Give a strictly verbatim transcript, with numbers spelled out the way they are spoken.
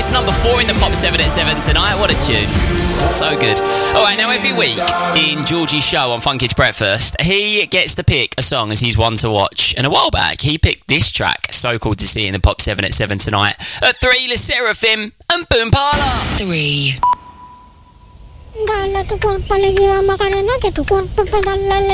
It's number four in the Pop seven at seven tonight. What a tune. So good. All right, now every week in Georgie's show on Fun Kids Breakfast, he gets to pick a song as he's one to watch. And a while back, he picked this track, So Cool to See, in the Pop seven at seven tonight. At three, Le Seraphim and Boom Parlour. Three. Dale tu cuerpo, le lleva Macarena, que tu cuerpo pedale.